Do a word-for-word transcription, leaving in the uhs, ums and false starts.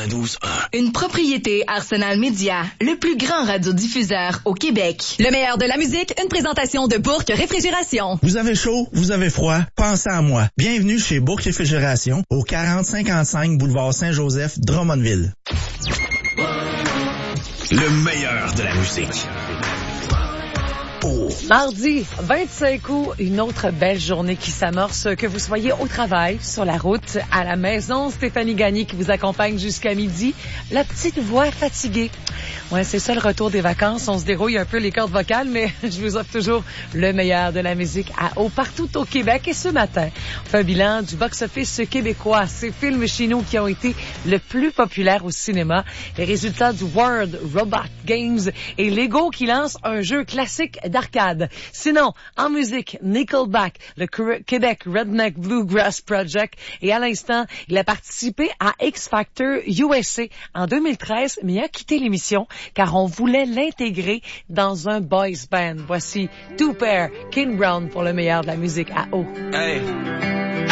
quatre-vingt-douze un. Une propriété Arsenal Média, le plus grand radiodiffuseur au Québec. Le meilleur de la musique, une présentation de Bourque Réfrigération. Vous avez chaud, vous avez froid, pensez à moi. Bienvenue chez Bourque Réfrigération, au quarante cinquante-cinq boulevard Saint-Joseph, Drummondville. Le meilleur de la musique. Oh. Mardi, vingt-cinq août, une autre belle journée qui s'amorce, que vous soyez au travail, sur la route, à la maison. Stéphanie Gagné qui vous accompagne jusqu'à midi. La petite voix fatiguée. Ouais, c'est ça le retour des vacances. On se dérouille un peu les cordes vocales, mais je vous offre toujours le meilleur de la musique à haut partout au Québec. Et ce matin, on fait un bilan du box-office québécois. Ces films chinois qui ont été le plus populaires au cinéma. Les résultats du World Robot Games et Lego qui lance un jeu classique d'arcade. Sinon, en musique, Nickelback, le Québec Redneck Bluegrass Project. Et à l'instant, il a participé à X Factor U S A en deux mille treize, mais a quitté l'émission car on voulait l'intégrer dans un boys band. Voici Two Pair, King Brown pour le meilleur de la musique à haut. Hey.